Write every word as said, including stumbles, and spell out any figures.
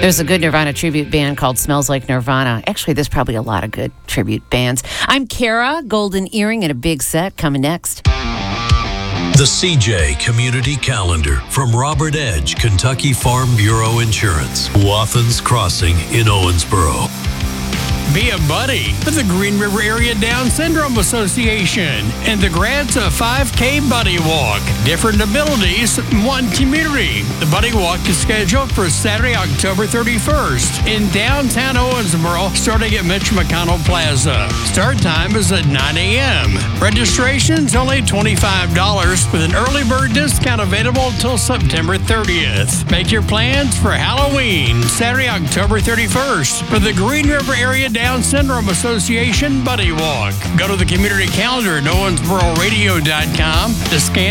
There's a good Nirvana tribute band called Smells Like Nirvana. Actually, there's probably a lot of good tribute bands. I'm Kara, Golden Earring and a big set coming next. The C J Community Calendar from Robert Edge, Kentucky Farm Bureau Insurance, Wathans Crossing in Owensboro. Be a buddy with the Green River Area Down Syndrome Association and the grants a five K Buddy Walk. Different abilities, one community. The Buddy Walk is scheduled for Saturday, October thirty-first in downtown Owensboro, starting at Mitch McConnell Plaza. Start time is at nine a.m. Registration's only twenty-five dollars with an early bird discount available until September thirtieth. Make your plans for Halloween, Saturday, October thirty-first for the Green River Area Down Syndrome Association Buddy Walk. Go to the community calendar at owensboro radio dot com to scan